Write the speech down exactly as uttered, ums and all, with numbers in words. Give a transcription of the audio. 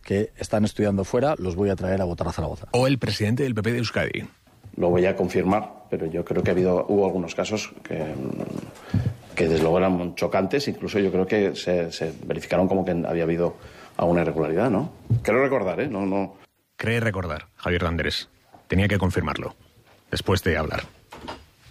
que están estudiando fuera, los voy a traer a votar a Zaragoza. O el presidente del P P de Euskadi. Lo voy a confirmar, pero yo creo que ha habido, hubo algunos casos que, que desde luego eran chocantes, incluso yo creo que se, se verificaron como que había habido alguna irregularidad, ¿no? Quiero recordar, ¿eh? No, no. Cree recordar, Javier de Andrés. Tenía que confirmarlo, después de hablar.